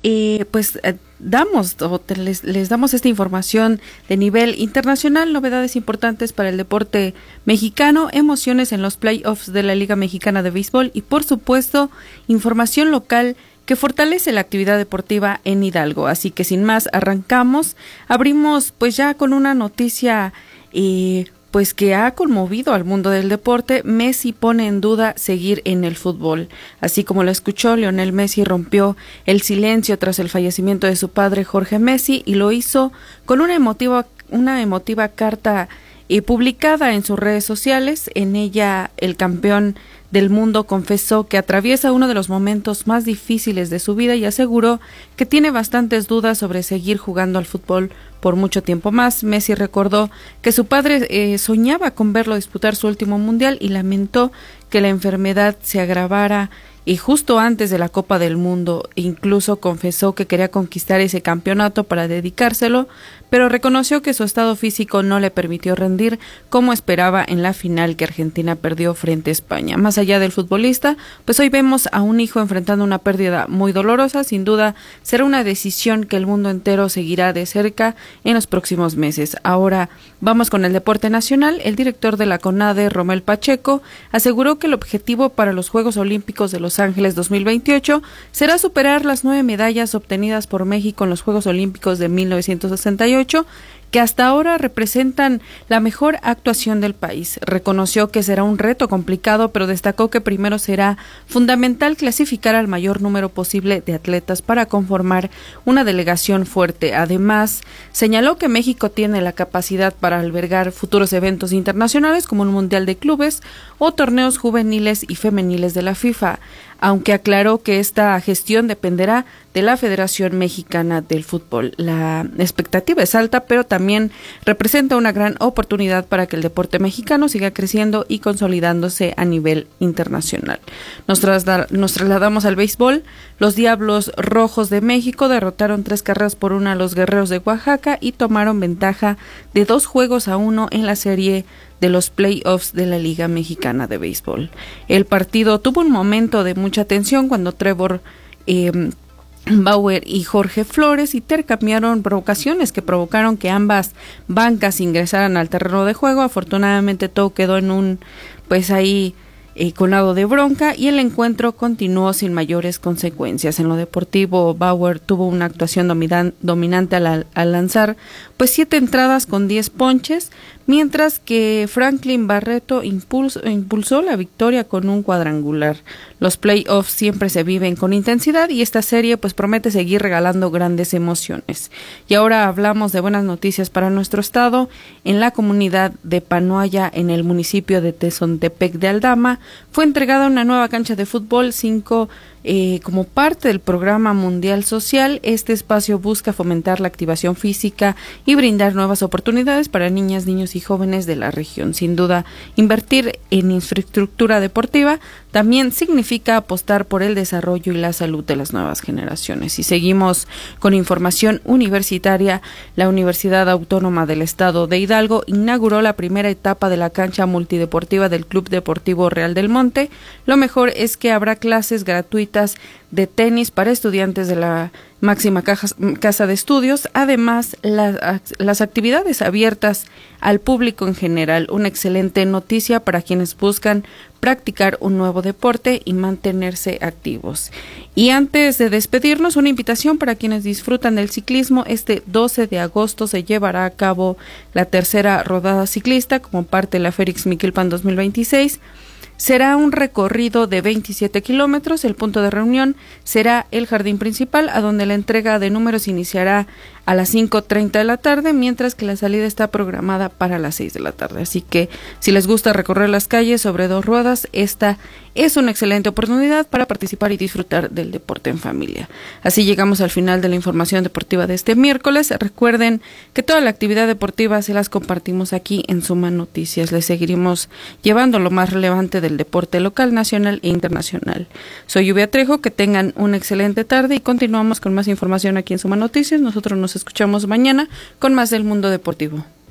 les damos esta información de nivel internacional, novedades importantes para el deporte mexicano, emociones en los playoffs de la Liga Mexicana de Béisbol y, por supuesto, información local que fortalece la actividad deportiva en Hidalgo. Así que sin más, arrancamos. Abrimos pues ya con una noticia pues que ha conmovido al mundo del deporte. Messi pone en duda seguir en el fútbol. Así como lo escuchó, Lionel Messi rompió el silencio tras el fallecimiento de su padre Jorge Messi y lo hizo con una emotiva carta publicada en sus redes sociales. En ella, el campeón del mundo confesó que atraviesa uno de los momentos más difíciles de su vida y aseguró que tiene bastantes dudas sobre seguir jugando al fútbol por mucho tiempo más. Messi recordó que su padre soñaba con verlo disputar su último mundial y lamentó que la enfermedad se agravara y justo antes de la Copa del Mundo. Incluso confesó que quería conquistar ese campeonato para dedicárselo, pero reconoció que su estado físico no le permitió rendir como esperaba en la final que Argentina perdió frente a España. Más allá del futbolista, pues hoy vemos a un hijo enfrentando una pérdida muy dolorosa. Sin duda será una decisión que el mundo entero seguirá de cerca en los próximos meses. Ahora vamos con el deporte nacional. El director de la CONADE, Romel Pacheco, aseguró que el objetivo para los Juegos Olímpicos de Los Ángeles 2028 será superar las 9 medallas obtenidas por México en los Juegos Olímpicos de 1968, que hasta ahora representan la mejor actuación del país. Reconoció que será un reto complicado, pero destacó que primero será fundamental clasificar al mayor número posible de atletas para conformar una delegación fuerte. Además, señaló que México tiene la capacidad para albergar futuros eventos internacionales como un Mundial de Clubes o torneos juveniles y femeniles de la FIFA, aunque aclaró que esta gestión dependerá de la Federación Mexicana del Fútbol. La expectativa es alta, pero también representa una gran oportunidad para que el deporte mexicano siga creciendo y consolidándose a nivel internacional. Nos trasladamos al béisbol. Los Diablos Rojos de México derrotaron 3-1 a los Guerreros de Oaxaca y tomaron ventaja de 2-1 en la serie de los playoffs de la Liga Mexicana de Béisbol. El partido tuvo un momento de mucha tensión cuando Trevor Bauer y Jorge Flores intercambiaron provocaciones que provocaron que ambas bancas ingresaran al terreno de juego. Afortunadamente todo quedó en un colado de bronca y el encuentro continuó sin mayores consecuencias. En lo deportivo, Bauer tuvo una actuación dominante al lanzar 7 entradas con 10 ponches, mientras que Franklin Barreto impulsó la victoria con un cuadrangular. Los playoffs siempre se viven con intensidad y esta serie promete seguir regalando grandes emociones. Y ahora hablamos de buenas noticias para nuestro estado. En la comunidad de Panoaya, en el municipio de Tezontepec de Aldama, fue entregada una nueva cancha de fútbol 5 como parte del programa mundial social. Este espacio busca fomentar la activación física y brindar nuevas oportunidades para niñas, niños y jóvenes de la región. Sin duda, invertir en infraestructura deportiva también significa apostar por el desarrollo y la salud de las nuevas generaciones. Y seguimos con información universitaria. La Universidad Autónoma del Estado de Hidalgo inauguró la primera etapa de la cancha multideportiva del Club Deportivo Real del Monte. Lo mejor es que habrá clases gratuitas de tenis para estudiantes de la máxima casa de estudios, además las actividades abiertas al público en general. Una excelente noticia para quienes buscan practicar un nuevo deporte y mantenerse activos. Y antes de despedirnos, una invitación para quienes disfrutan del ciclismo. Este 12 de agosto se llevará a cabo la tercera rodada ciclista como parte de la Férix Miquilpan 2026. Será un recorrido de 27 kilómetros. El punto de reunión será el jardín principal, a donde la entrega de números iniciará a las 5:30 de la tarde, mientras que la salida está programada para las 6 de la tarde. Así que si les gusta recorrer las calles sobre 2 ruedas, esta es una excelente oportunidad para participar y disfrutar del deporte en familia. Así llegamos al final de la información deportiva de este miércoles. Recuerden que toda la actividad deportiva se las compartimos aquí en Suma Noticias. Les seguiremos llevando lo más relevante del deporte local, nacional e internacional. Soy Lluvia Trejo, que tengan una excelente tarde y continuamos con más información aquí en Suma Noticias. Nosotros nos escuchamos mañana con más del mundo deportivo.